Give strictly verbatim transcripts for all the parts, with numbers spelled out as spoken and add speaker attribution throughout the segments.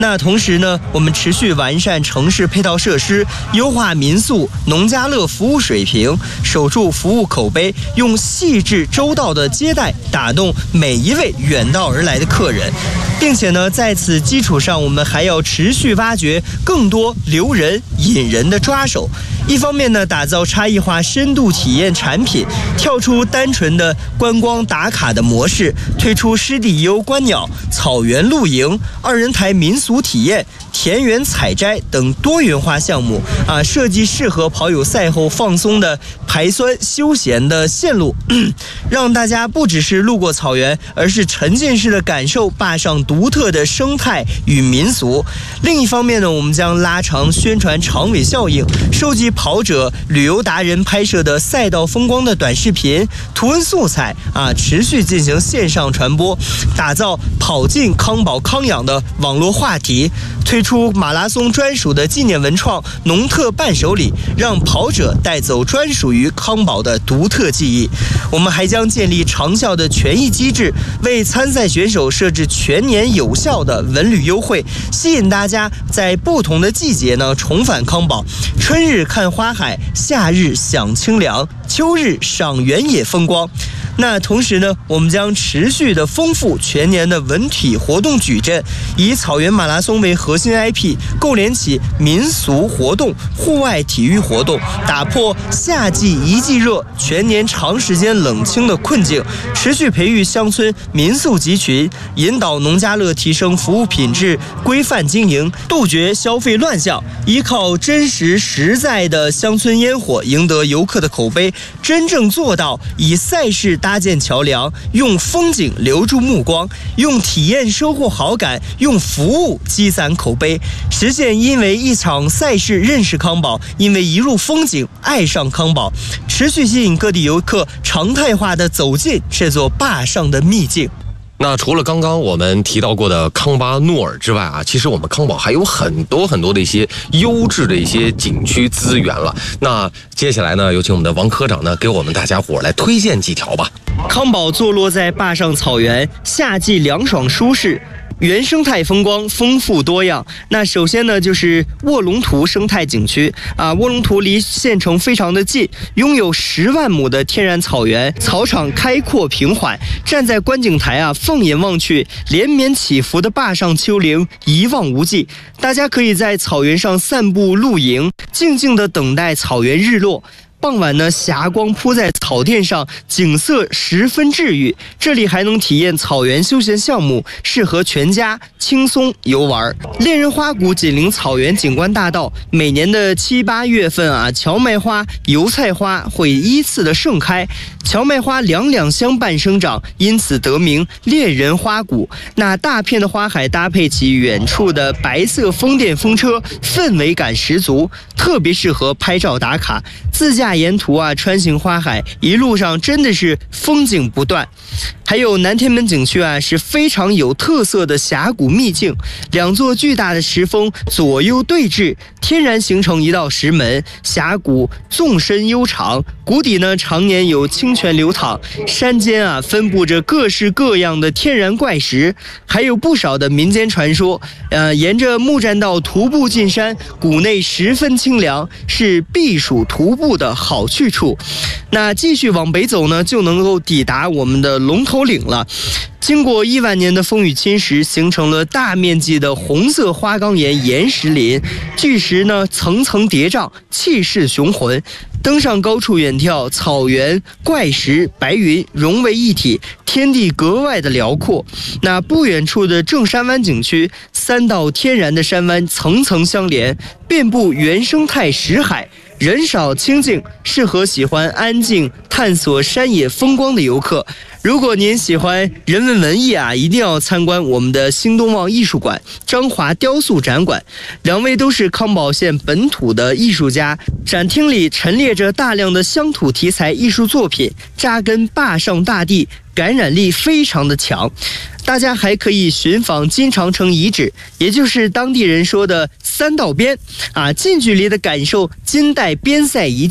Speaker 1: 那同时呢，我们持续完善城市配套设施，优化民宿、农家乐服务水平，守住服务口碑，用细致周到的接待打动每一位远道而来的客人。并且呢，在此基础上，我们还要持续挖掘更多留人引人的抓手。一方面呢，打造差异化深度体验产品，跳出单纯的观光打卡的模式，推出湿地游观鸟、草原露营、二人台民俗体验、田园采摘等多元化项目啊，设计适合跑友赛后放松的排酸休闲的线路，让大家不只是路过草原，而是沉浸式的感受坝上独特的生态与民俗。另一方面呢，我们将拉长宣传长尾效应，收集跑者、旅游达人拍摄的赛道风光的短视频、图文素材啊，持续进行线上传播，打造跑进康宝康养的网络话题，推出马拉松专属的纪念文创农特伴手礼，让跑者带走专属于康宝的独特记忆。我们还将建立长效的权益机制，为参赛选手设置全年有效的文旅优惠，吸引大家在不同的季节呢重返康宝。春日看花海，夏日享清凉，秋日赏原野风光。那同时呢，我们将持续的丰富全年的文体活动矩阵，以草原马拉松为核心 I P， 构连起民俗活动、户外体育活动，打破夏季一季热、全年长时间冷清的困境，持续培育乡村民宿集群，引导农家乐提升服务品质、规范经营，杜绝消费乱象，依靠真实实在的乡村烟火赢得游客的口碑，真正做到以赛事搭建桥梁，用风景留住目光，用体验收获好感，用服务积攒口碑，实现因为一场赛事认识康宝，因为一路风景爱上康宝，持续吸引各地游客常态化的走进这座坝上的秘境。
Speaker 2: 那除了刚刚我们提到过的康巴诺尔之外啊，其实我们康宝还有很多很多的一些优质的一些景区资源了。那接下来呢，有请我们的王科长呢，给我们大家伙来推荐几条吧。
Speaker 1: 康宝坐落在坝上草原，夏季凉爽舒适，原生态风光丰富多样。那首先呢，就是卧龙图生态景区啊，卧龙图离县城非常的近，拥有十万亩的天然草原，草场开阔平缓。站在观景台啊，放眼望去，连绵起伏的坝上丘陵一望无际。大家可以在草原上散步露营，静静地等待草原日落。傍晚呢，霞光铺在草甸上，景色十分治愈。这里还能体验草原休闲项目，适合全家轻松游玩。恋人花谷紧邻草原景观大道，每年的七八月份啊，荞麦花、油菜花会依次的盛开，荞麦花两两相伴生长，因此得名恋人花谷。那大片的花海搭配起远处的白色风电风车，氛围感十足，特别适合拍照打卡。自驾沿途啊，穿行花海，一路上真的是风景不断。还有南天门景区啊，是非常有特色的峡谷秘境，两座巨大的石峰左右对峙，天然形成一道石门。峡谷纵深悠长，谷底呢常年有清泉流淌，山间啊分布着各式各样的天然怪石，还有不少的民间传说。呃，沿着木栈道徒步进山，谷内十分清凉，是避暑徒步的好去处。那继续往北走呢，就能够抵达我们的龙头岭了。经过亿万年的风雨侵蚀，形成了大面积的红色花岗岩岩石林，巨石呢层层叠嶂，气势雄浑。登上高处远眺，草原、怪石、白云融为一体，天地格外的辽阔。那不远处的正山湾景区，三道天然的山湾层层相连，遍布原生态石海，人少清静，适合喜欢安静探索山野风光的游客。如果您喜欢人文文艺啊，一定要参观我们的新东望艺术馆、张华雕塑展馆，两位都是康宝县本土的艺术家。展厅里陈列着大量的乡土题材艺术作品，扎根坝上大地，感染力非常的强。大家还可以寻访金长城遗址，也就是当地人说的三道边啊，近距离的感受金代边塞遗迹，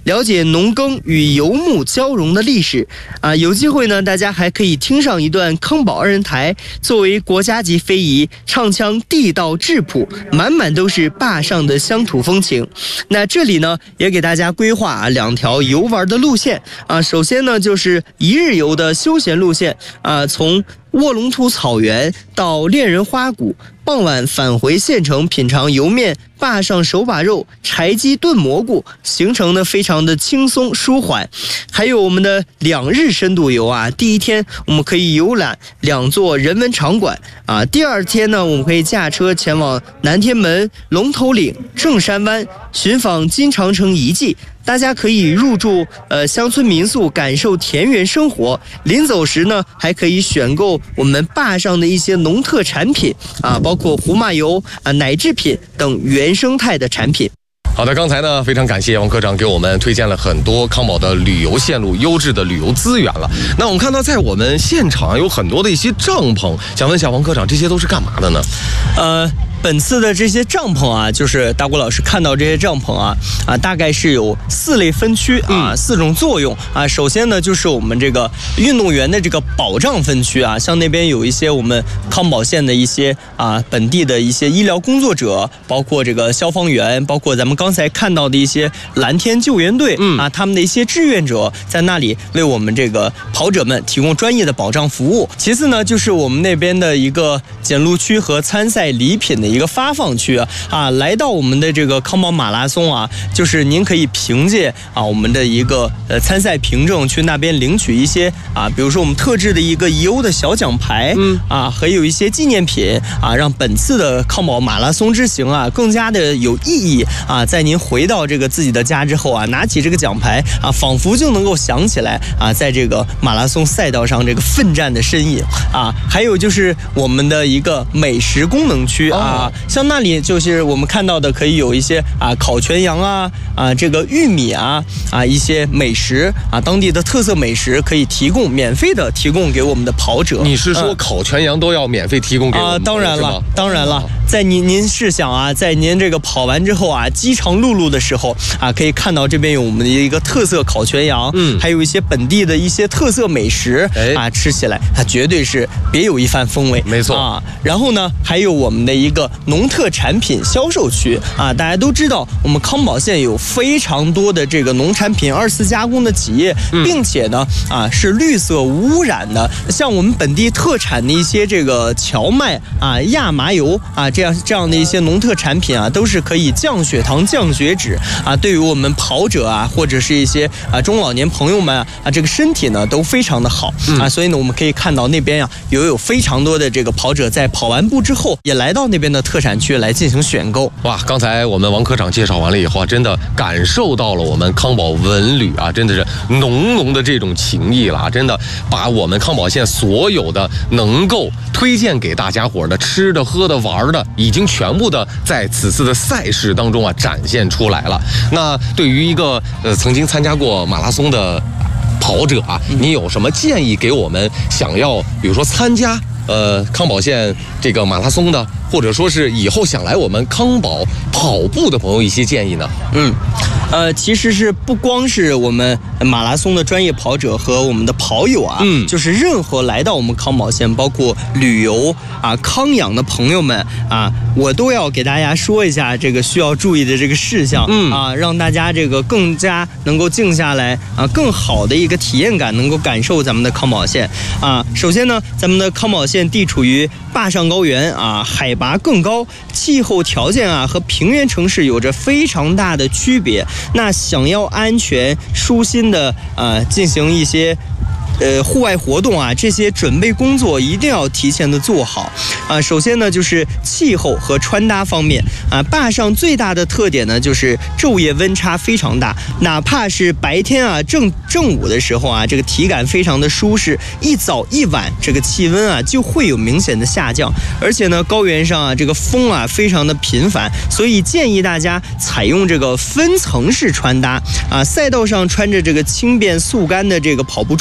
Speaker 1: 了解农耕与游牧交融的历史啊。有机会呢，大家还可以听上一段康宝二人台作为国家级非遗，唱腔地道质朴，满满都是坝上的乡土风情。那这里呢，也给大家规划啊两条游玩的路线啊。首先呢，就是一日游的休闲路线啊，从卧龙图草原到恋人花谷，傍晚返回县城品尝油面、坝上手把肉、柴鸡炖蘑菇，行程呢非常的轻松舒缓。还有我们的两日深度游啊，第一天我们可以游览两座人文场馆啊，第二天呢我们可以驾车前往南天门、龙头岭、正山湾，寻访金长城遗迹。大家可以入住呃乡村民宿，感受田园生活。临走时呢，还可以选购我们坝上的一些农特产品啊，包括胡麻油啊、奶制品等原生态的产品。
Speaker 2: 好的，刚才呢非常感谢王科长给我们推荐了很多康宝的旅游线路、优质的旅游资源了。那我们看到在我们现场有很多的一些帐篷，想问一下王科长，这些都是干嘛的呢？
Speaker 1: 呃。本次的这些帐篷啊，就是大郭老师看到这些帐篷啊啊，大概是有四类分区啊，嗯、四种作用啊。首先呢，就是我们这个运动员的这个保障分区啊，像那边有一些我们康宝县的一些啊本地的一些医疗工作者，包括这个消防员，包括咱们刚才看到的一些蓝天救援队、嗯、啊，他们的一些志愿者在那里为我们这个跑者们提供专业的保障服务。其次呢，就是我们那边的一个检录区和参赛礼品的一个发放区啊，啊，来到我们的这个康宝马拉松啊，就是您可以凭借啊我们的一个呃参赛凭证去那边领取一些啊，比如说我们特制的一个宜欧的小奖牌，嗯啊，还有一些纪念品啊，让本次的康宝马拉松之行啊更加的有意义啊。在您回到这个自己的家之后啊，拿起这个奖牌啊，仿佛就能够想起来啊，在这个马拉松赛道上这个奋战的身影啊。还有就是我们的一个美食功能区啊。啊，像那里就是我们看到的，可以有一些啊烤全羊啊啊这个玉米啊啊一些美食啊，当地的特色美食可以提供免费的提供给我们的跑者。
Speaker 2: 你是说烤全羊都要免费提供给我们？啊，
Speaker 1: 当然了，当然了，在您您试想啊，在您这个跑完之后啊，饥肠辘辘的时候啊，可以看到这边有我们的一个特色烤全羊，嗯，还有一些本地的一些特色美食，哎啊，吃起来它绝对是别有一番风味。
Speaker 2: 没错
Speaker 1: 啊，然后呢，还有我们的一个农特产品销售区啊，大家都知道，我们康宝县有非常多的这个农产品二次加工的企业，嗯、并且呢啊是绿色无污染的，像我们本地特产的一些这个荞麦啊、亚麻油啊这样这样的一些农特产品啊，都是可以降血糖、降血脂啊，对于我们跑者啊或者是一些啊中老年朋友们啊啊这个身体呢都非常的好、嗯、啊，所以呢我们可以看到那边呀、啊、有有非常多的这个跑者在跑完步之后也来到那边的特产区来进行选购。
Speaker 2: 哇，刚才我们王科长介绍完了以后啊，真的感受到了我们康宝文旅啊，真的是浓浓的这种情谊了啊！真的把我们康宝县所有的能够推荐给大家伙的吃的、喝的、玩的，已经全部的在此次的赛事当中啊展现出来了。那对于一个呃曾经参加过马拉松的跑者啊，你有什么建议给我们想要比如说参加呃康宝县这个马拉松的，或者说是以后想来我们康宝跑步的朋友一些建议呢？
Speaker 1: 嗯，呃，其实是不光是我们马拉松的专业跑者和我们的跑友啊，嗯，就是任何来到我们康宝县，包括旅游啊、康养的朋友们啊，我都要给大家说一下这个需要注意的这个事项，嗯啊，让大家这个更加能够静下来啊，更好的一个体验感，能够感受咱们的康宝县啊。首先呢，咱们的康宝县地处于坝上高原啊，海拔更高，气候条件啊和平原城市有着非常大的区别。那想要安全舒心的呃进行一些呃户外活动啊，这些准备工作一定要提前的做好啊。首先呢，就是气候和穿搭方面啊，坝上最大的特点呢就是昼夜温差非常大，哪怕是白天啊正正午的时候啊，这个体感非常的舒适，一早一晚这个气温啊就会有明显的下降，而且呢高原上啊这个风啊非常的频繁，所以建议大家采用这个分层式穿搭啊，赛道上穿着这个轻便速干的这个跑步装备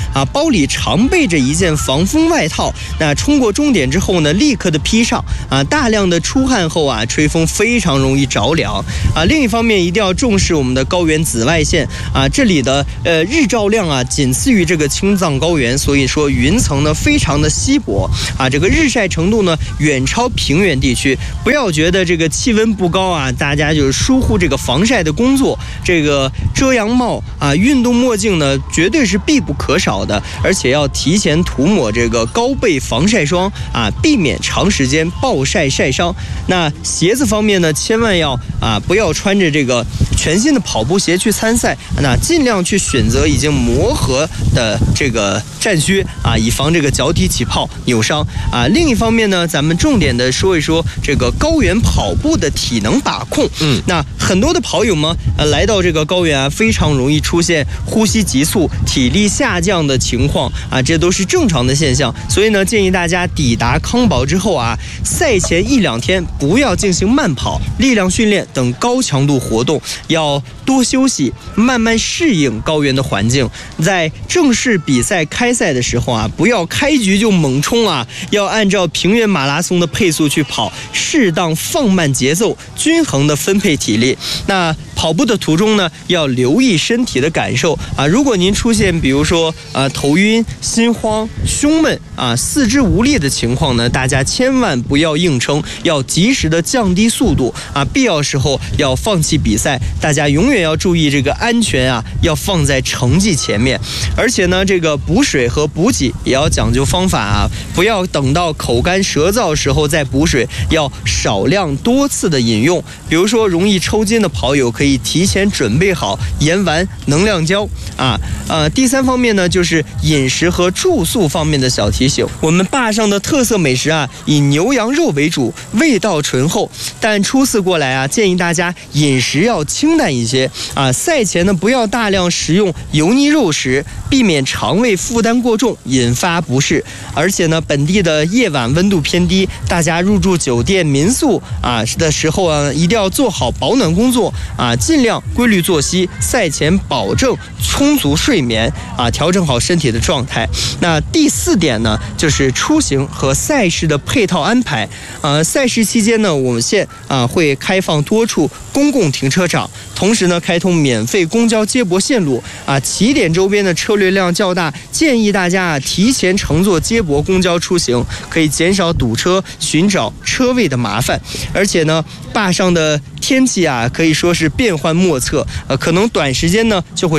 Speaker 1: 啊，包里常备着一件防风外套。那冲过终点之后呢，立刻的披上啊，大量的出汗后啊，吹风非常容易着凉啊。另一方面，一定要重视我们的高原紫外线啊，这里的呃日照量啊，仅次于这个青藏高原，所以说云层呢非常的稀薄啊，这个日晒程度呢远超平原地区。不要觉得这个气温不高啊，大家就是疏忽这个防晒的工作，这个遮阳帽啊、运动墨镜呢，绝对是必不可少的，而且要提前涂抹这个高倍防晒霜啊，避免长时间暴晒晒伤。那鞋子方面呢，千万要啊不要穿着这个全新的跑步鞋去参赛，那尽量去选择已经磨合的这个战靴啊，以防这个脚底起泡扭伤啊。另一方面呢，咱们重点的说一说这个高原跑步的体能把控。嗯，那很多的跑友们呃来到这个高原啊，非常容易出现呼吸急促、体力下降的情况啊，这都是正常的现象。所以呢，建议大家抵达康保之后啊，赛前一两天不要进行慢跑、力量训练等高强度活动，要多休息，慢慢适应高原的环境。在正式比赛开赛的时候啊，不要开局就猛冲啊，要按照平原马拉松的配速去跑，适当放慢节奏，均衡的分配体力。那跑步的途中呢，要留意身体的感受啊。如果您出现比如说啊头晕、心慌、胸闷啊、四肢无力的情况呢，大家千万不要硬撑，要及时的降低速度啊，必要时候要放弃比赛。大家永远要注意这个安全啊，要放在成绩前面。而且呢，这个补水和补给也要讲究方法啊，不要等到口干舌燥时候再补水，要少量多次的饮用。比如说容易抽筋的跑友可以提前准备好盐丸、能量胶啊。呃，第三方面呢，就是饮食和住宿方面的小提醒。我们坝上的特色美食啊，以牛羊肉为主，味道醇厚，但初次过来啊，建议大家饮食要清淡一些啊。赛前呢，不要大量食用油腻肉食，避免肠胃负担过重，引发不适。而且呢，本地的夜晚温度偏低，大家入住酒店、民宿啊的时候啊，一定要做好保暖工作啊，尽量规律作息，赛前保证充足睡眠啊，调整好身体的状态。那第四点呢，就是出行和赛事的配套安排。呃，赛事期间呢，我们县啊会开放多处公共停车场，同时呢，开通免费公交接驳线路啊。起点周边的车流量较大，建议大家啊提前乘坐接驳公交出行，可以减少堵车、寻找车位的麻烦。而且呢，坝上的天气啊可以说是变幻莫测，呃，可能短时间呢就会